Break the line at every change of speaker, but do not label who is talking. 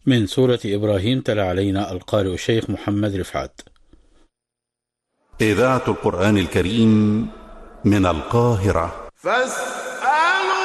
من سورة إبراهيم تلا علينا القارئ الشيخ محمد رفعت.
إذاعة القرآن الكريم من القاهرة.